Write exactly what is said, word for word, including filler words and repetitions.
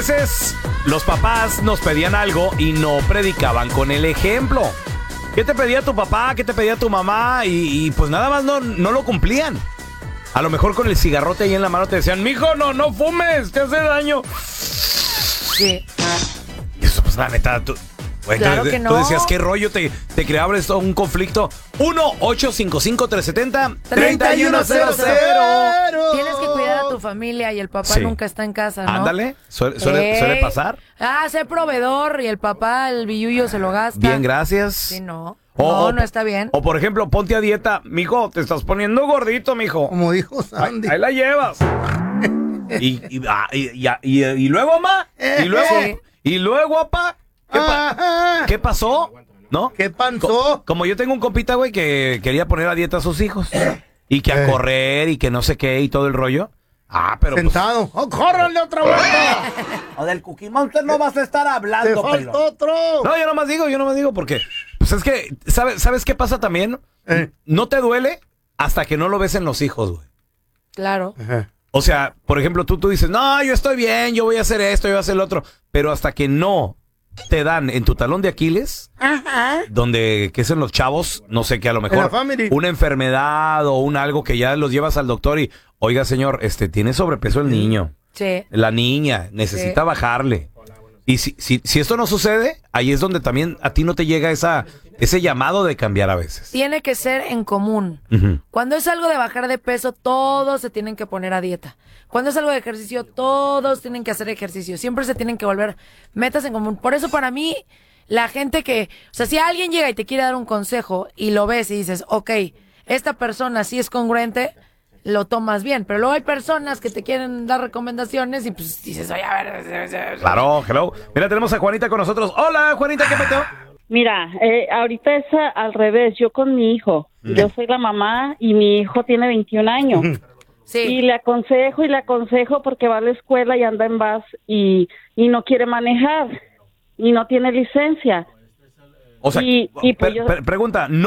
veces los papás nos pedían algo y no predicaban con el ejemplo. ¿Qué te pedía tu papá? ¿Qué te pedía tu mamá? Y, y pues nada más no, no lo cumplían. A lo mejor con el cigarrote ahí en la mano te decían, mijo, no, no fumes, te hace daño. Sí. Y eso, pues la neta, tú, güey, Claro tú, que no. tú decías, ¿qué rollo te, te creaba esto, un conflicto? uno ocho cinco cinco tres siete cero tres uno cero cero. Tienes que cuidar a tu familia y el papá Sí. nunca está en casa, ¿no? Ándale, suele, suele, Ey. suele pasar. Ah, ser proveedor y el papá, el billullo se lo gasta. Bien, gracias. Sí, no. O- no, o- no está bien. O por ejemplo, ponte a dieta. Mijo, te estás poniendo gordito, mijo. Como dijo Ahí, Sandy. ahí la llevas. y, y, ah, y, y, y, y luego, ma. Y luego, Sí. y luego, papá. ¿Qué, pa- Ajá. ¿Qué pasó? ¿No? ¿Qué Co- panzó? como yo tengo un compita, güey, que quería poner a dieta a sus hijos. Y que a Eh. correr y que no sé qué y todo el rollo. Ah, pero pues, Sentado. ¡Oh, córrele otra vuelta! o del Cookie Monster no vas a estar ¡Te hablando, falta otro! No, yo nomás digo, yo nomás digo porque, pues es que, ¿sabes, ¿sabes qué pasa también? Eh. No te duele hasta que no lo ves en los hijos, güey. Claro. Ajá. O sea, por ejemplo, tú, tú dices, no, yo estoy bien, yo voy a hacer esto, yo voy a hacer lo otro. Pero hasta que no te dan en tu talón de Aquiles, donde, ¿qué son los chavos? No sé, que a lo En la mejor family. una enfermedad o un algo que ya los llevas al doctor y, oiga, señor, este, tiene sobrepeso el niño. Sí. La niña necesita Sí. bajarle. Y si, si, si esto no sucede, ahí es donde también a ti no te llega esa, ese llamado de cambiar a veces. Tiene que ser en común. Ujú. Cuando es algo de bajar de peso, todos se tienen que poner a dieta. Cuando es algo de ejercicio, todos tienen que hacer ejercicio. Siempre se tienen que volver metas en común. Por eso para mí, la gente que... O sea, si alguien llega y te quiere dar un consejo y lo ves y dices, ok, esta persona sí es congruente, lo tomas bien. Pero luego hay personas que te quieren dar recomendaciones y pues dices, oye, a ver... Claro, hello. Mira, tenemos a Juanita con nosotros. Hola, Juanita, ¿qué peteo? Mira, eh, ahorita es a- al revés, yo con mi hijo. Yo soy la mamá y mi hijo tiene veintiún años. Y Sí, le aconsejo y le aconsejo porque va a la escuela y anda en bus y, y no quiere manejar y no tiene licencia. O sea, Y- y pues pre- yo- pre- pregunta, ¿no